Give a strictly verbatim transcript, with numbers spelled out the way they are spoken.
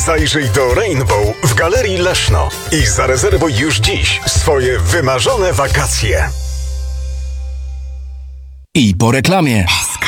Zajrzyj do Rainbow w Galerii Leszno i zarezerwuj już dziś swoje wymarzone wakacje. I po reklamie.